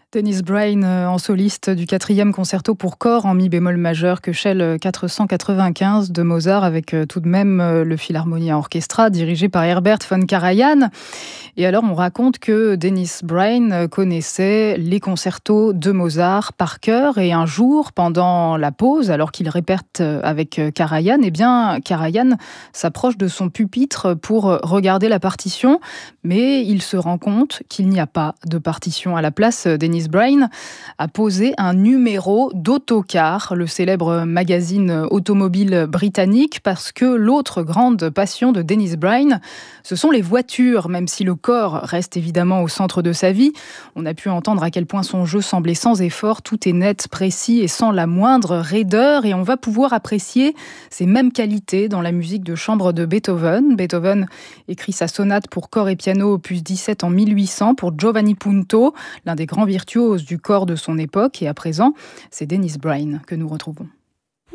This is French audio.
Dennis Brain en soliste du 4e concerto pour corps en mi bémol majeur Köchel 495 de Mozart avec tout de même le Philharmonia Orchestra dirigé par Herbert von Karajan. Et alors on raconte que Dennis Brain connaissait les concertos de Mozart par cœur et un jour pendant la pause alors qu'il répète avec Karajan, eh bien Karajan s'approche de son pupitre pour regarder la partition mais il se rend compte qu'il n'y a pas de partition. À la place, Dennis Brain a posé un numéro d'Autocar, le célèbre magazine automobile britannique, parce que l'autre grande passion de Dennis Brain, ce sont les voitures, même si le corps reste évidemment au centre de sa vie. On a pu entendre à quel point son jeu semblait sans effort, tout est net, précis et sans la moindre raideur, et on va pouvoir apprécier ces mêmes qualités dans la musique de chambre de Beethoven. Beethoven écrit sa sonate pour corps et piano opus 17 en 1800 pour Giovanni Punto, l'un des grands virtuoses du corps de son époque. Et à présent, c'est Dennis Brain que nous retrouvons.